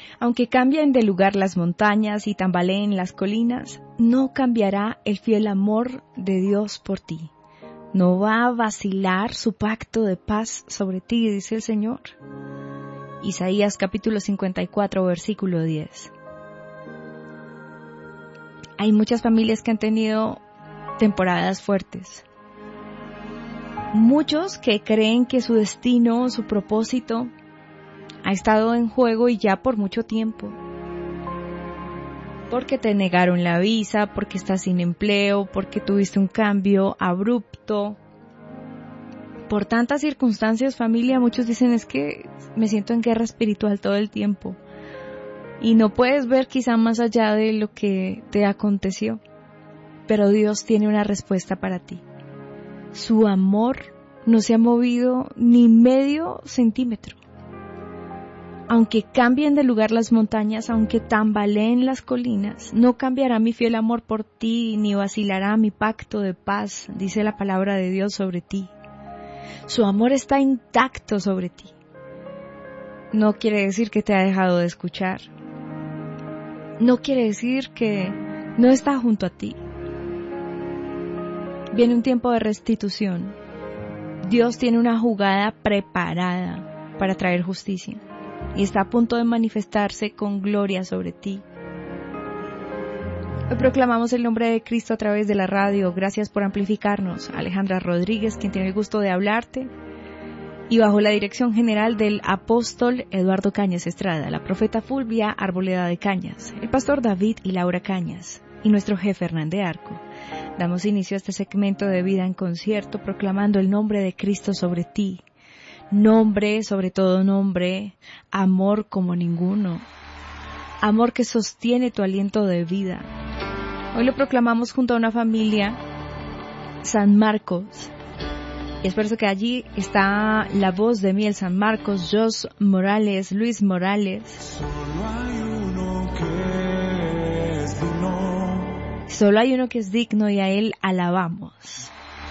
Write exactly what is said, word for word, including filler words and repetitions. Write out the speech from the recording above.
Aunque cambien de lugar las montañas y tambaleen las colinas, no cambiará el fiel amor de Dios por ti. No va a vacilar su pacto de paz sobre ti, dice el Señor. Isaías capítulo cincuenta y cuatro, versículo diez. Hay muchas familias que han tenido temporadas fuertes. Muchos que creen que su destino, su propósito, ha estado en juego y ya por mucho tiempo. Porque te negaron la visa, porque estás sin empleo, porque tuviste un cambio abrupto. Por tantas circunstancias, familia, muchos dicen es que me siento en guerra espiritual todo el tiempo. Y no puedes ver quizá más allá de lo que te aconteció. Pero Dios tiene una respuesta para ti. Su amor no se ha movido ni medio centímetro. Aunque cambien de lugar las montañas, aunque tambaleen las colinas, no cambiará mi fiel amor por ti, ni vacilará mi pacto de paz, dice la palabra de Dios sobre ti. Su amor está intacto sobre ti. No quiere decir que te ha dejado de escuchar. No quiere decir que no está junto a ti. Viene un tiempo de restitución. Dios tiene una jugada preparada para traer justicia. Y está a punto de manifestarse con gloria sobre ti. Hoy proclamamos el nombre de Cristo a través de la radio. Gracias por amplificarnos. Alejandra Rodríguez, quien tiene el gusto de hablarte. Y bajo la dirección general del apóstol Eduardo Cañas Estrada, la profeta Fulvia Arboleda de Cañas, el pastor David y Laura Cañas y nuestro jefe Hernán de Arco. Damos inicio a este segmento de Vida en Concierto proclamando el nombre de Cristo sobre ti. Nombre, sobre todo nombre, amor como ninguno, amor que sostiene tu aliento de vida. Hoy lo proclamamos junto a una familia, San Marcos. Y es por eso que allí está la voz de Miel San Marcos, Jos Morales, Luis Morales. Solo hay uno que es digno. Solo hay uno que es digno y a él alabamos.